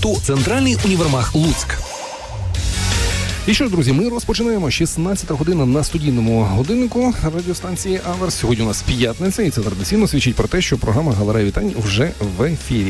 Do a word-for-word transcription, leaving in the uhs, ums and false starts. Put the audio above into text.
продукту «Центральний універмаг Луцьк». І що ж, друзі, ми розпочинаємо. шістнадцята година на студійному годиннику радіостанції «Аверс». Сьогодні у нас п'ятниця, і це традиційно свідчить про те, що програма «Галерея вітань» вже в ефірі.